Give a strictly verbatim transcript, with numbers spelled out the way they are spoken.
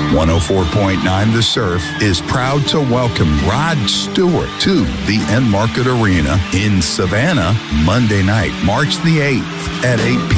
one oh four point nine The Surf is proud to welcome Rod Stewart to the Enmarket Arena in Savannah Monday night, March the eighth at eight p.m.